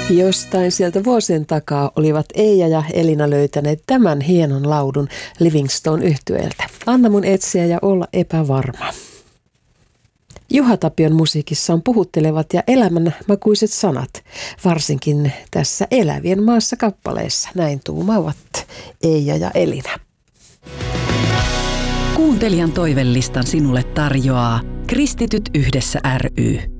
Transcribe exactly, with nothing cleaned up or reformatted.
Jostain sieltä vuosien takaa olivat Eija ja Elina löytäneet tämän hienon laudun Livingstone-yhtyeeltä. Anna mun etsiä ja olla epävarma. Juha Tapion musiikissa on puhuttelevat ja elämänmakuiset sanat, varsinkin tässä Elävien maassa -kappaleessa. Näin tuumaavat Eija ja Elina. Kuuntelijan toivelistan sinulle tarjoaa Kristityt yhdessä ry.